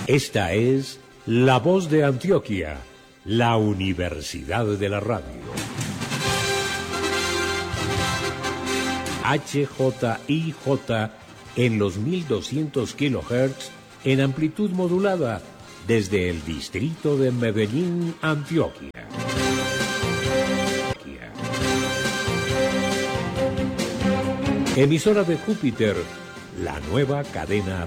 Esta es La Voz de Antioquia, la Universidad de la Radio. HJIJ en los 1200 kHz en amplitud modulada desde el distrito de Medellín, Antioquia. Emisora de Júpiter, la nueva cadena